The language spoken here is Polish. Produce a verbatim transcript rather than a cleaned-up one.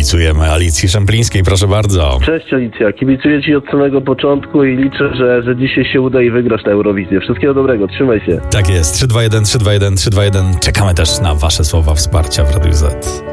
kibicujemy Alicji Szemplińskiej, proszę bardzo. Cześć Alicja, kibicuję Ci od samego początku i liczę, że, że dzisiaj się uda i wygrasz na Eurowizję. Wszystkiego dobrego, trzymaj się. Tak jest, trzy dwa jeden, trzy dwa jeden, trzy dwa jeden. Czekamy też na Wasze słowa wsparcia w Radiu Z.